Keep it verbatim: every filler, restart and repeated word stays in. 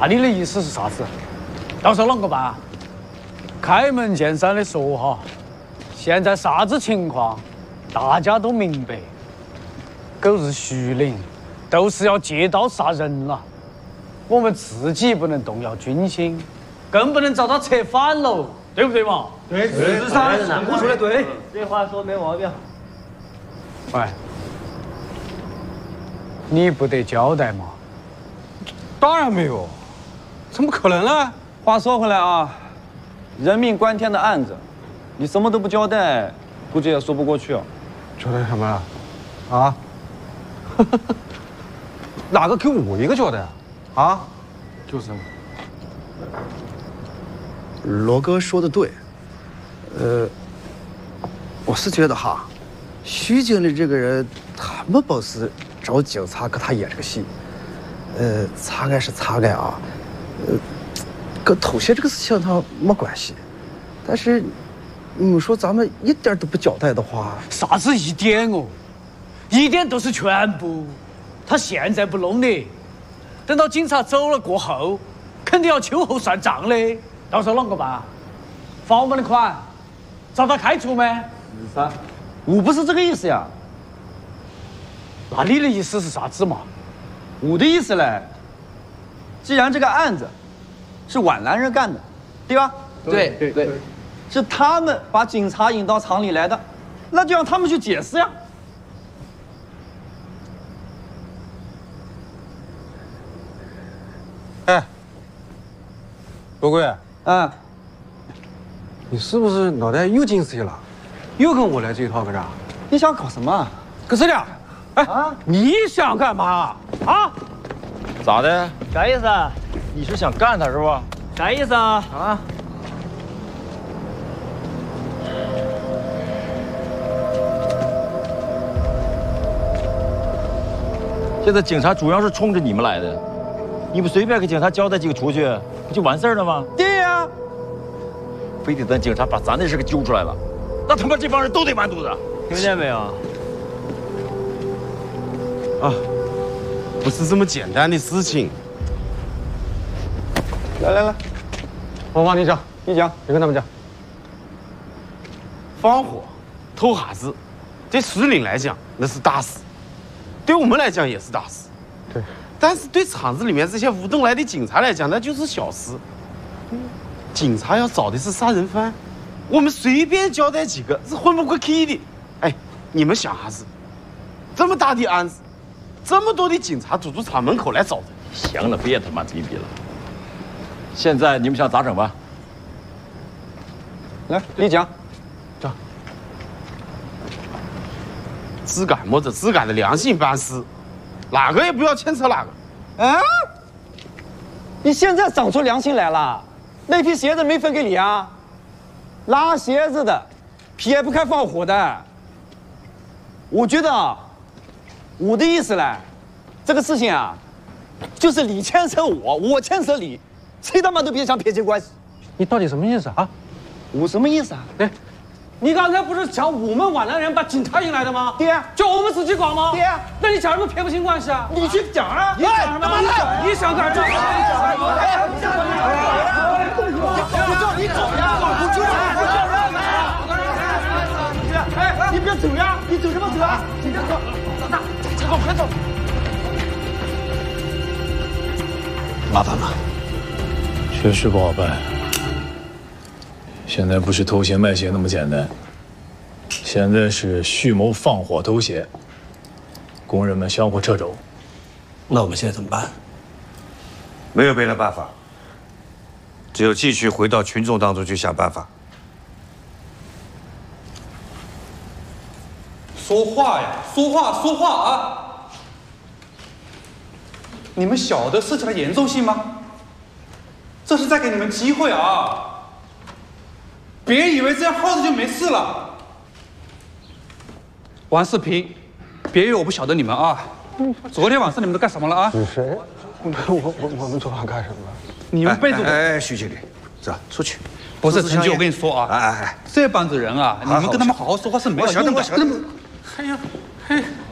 那你的意思是啥子？到时候啷个办？开门见山的说哈，现在啥子情况，大家都明白。狗日徐凌，都是要借刀杀人了。我们自己不能动摇军心，更不能遭他策反喽，对不对嘛？ 对，是啥？我说的对，这话说没毛病。 喂，你不得交代吗？ 当然没有，怎么可能呢？ 话说回来啊，人命关天的案子，你什么都不交代，估计也说不过去哦。 交代什么了？啊？哪个给我一个交代啊？啊？就是。 罗哥说的对，呃，我是觉得哈，徐经理这个人，他没本事找警察给他演这个戏。呃，查案是查案啊，呃，跟偷窃这个事情他没关系。但是，你说咱们一点都不交代的话， 啥子一点哦？一点都是全部。他现在不弄的，等到警察走了过后，肯定要秋后算账的。到时候啷个办？罚我们的款，找他开除没？ 是噻，我不是这个意思呀。 那你的意思是啥子嘛？ 我的意思嘞，既然这个案子是皖南人干的，对吧？ 对对对， 是他们把警察引到厂里来的，那就让他们去解释呀。 哎，罗贵， 嗯， 你是不是脑袋又进水了？又跟我来这一套，搁这？ 你想搞什么？ 可是的，哎啊， 你想干嘛啊？ 咋的？ 啥意思啊？ 你是想干他是不？ 啥意思啊？ 啊？ 现在警察主要是冲着你们来的，你不随便给警察交代几个出去，不就完事儿了吗？ 对呀， 非得等警察把咱的事给揪出来了，那他妈这帮人都得完犊子。 听见没有？ 啊，不是这么简单的事情。 来来来， 我帮你讲， 你讲， 你跟他们讲。 放火、偷哈子，对徐凌来讲那是大事，对我们来讲也是大事。 对， 但是对厂子里面这些无动来的警察来讲，那就是小事。警察要找的是杀人犯，我们随便交代几个是混不过去的。哎，你们想哈子，这么大的案子，这么多的警察堵住厂门口来找人。 行了，别他妈逼逼了。现在你们想咋整吧？ 来，你讲。 讲。 自敢摸着自敢的良心办事，哪个也不要牵扯哪个。 啊？你现在长出良心来了？那批鞋子没分给你啊？拉鞋子的，撇不开放火的。我觉得啊，我的意思嘞，这个事情啊，就是你牵扯我，我牵扯你，谁他妈都别想撇清关系。 你到底什么意思啊？ 我什么意思啊？ 哎，你刚才不是讲我们皖南人把警察引来的吗？ 对呀， 就我们自己搞吗？ 对呀， 那你讲什么撇不清关系啊？ 你去讲啊！ 你讲什么？你讲，你想干什么？ 我叫你走呀！我就让你走呀！哎，你别走呀！你走什么走啊？你别走！那这个快走！ 麻烦了，确实不好办。现在不是偷鞋卖鞋那么简单，现在是蓄谋放火偷鞋，工人们相互掣肘。 那我们现在怎么办？ 没有别的办法，只有继续回到群众当中去想办法。 说话呀，说话，说话啊！你们晓得事情的严重性吗？这是在给你们机会啊！别以为这样耗着就没事了。王世平，别以为我不晓得你们啊！昨天晚上你们都干什么了啊？ 是谁？我我我我们昨晚干什么了？ 你们背着我。 哎，徐经理，走，出去。 不是陈局，我跟你说啊， 哎哎哎， 这帮子人啊，你们跟他们好好说话是没有用的。 我晓得，我晓得。 哎呀，嘿。